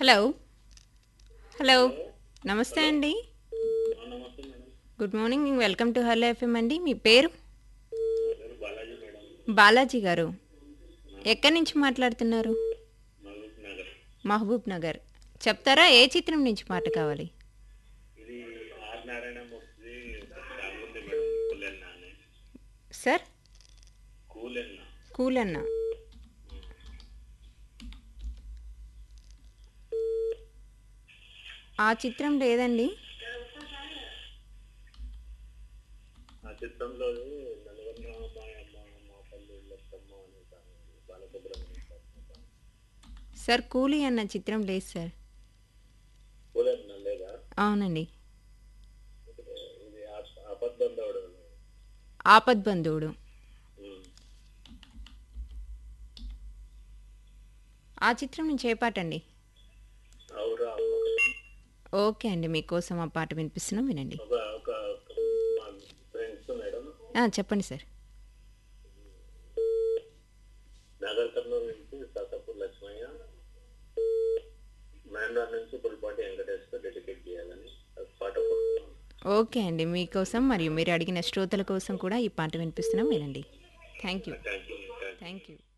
Hello. Hello. Hello. నమస్తే hello. అండి. నమస్తే madam. Good morning. Welcome to hello FM అండి. మీ పేరు? నా పేరు బాలాజీ మేడం. బాలాజీ గారు. ఆ, ఎక్కడి నుంచి మాట్లాడుతున్నారు? మహబూబ్ నగర్. మహబూబ్ నగర్. చెప్తారా ఏ చిత్రం నుంచి పాట కావాలి? ఇది ఆర్ నారాయణ మూర్తి ఒక సాంగ్ ఉంది మేడం, కూలెన్నా అని. సార్? కూలెన్నా. కూలన్న. ఆ చిత్రం లేదండి. ఆ చిత్రంలో నలుగురు మాయమ్మ మా పల్లి లచ్చమ్మ అనే సాంగ్ ఉంది. బాలసుబ్రహ్మణ్యం పాడిన సాంగ్. సార్ కూలీ అన్న చిత్రం లేదు సార్. కూలెన్నా లేదా? అవునండి. ఇది ఆపద్బంధవుడు. ఆపద్బంధువుడు. ఆ చిత్రం నుంచి ఏ పాట అండి? అవురా అమ్మ. ఓకే అండి, మీకోసం ఆ పాట వినిపిస్తున్నాం, వినండి. ఒక ఒక మా ఫ్రెండ్స్ మేడం, చెప్పండి సార్. నగర్ కర్నూలు నుంచి సాతాపూర్ లక్ష్మయ్య, మహేంద్ర నుంచి పుల్పాటి వెంకటేశ్వర డెడికేట్ చేయాలని పాట కోరుతున్నాను. ఓకే అండి, మీకోసం మరియు మీరు అడిగిన శ్రోతల కోసం కూడా ఈ పాట వినిపిస్తున్నాం, వినండి. Thank you. Thank you. Thank you.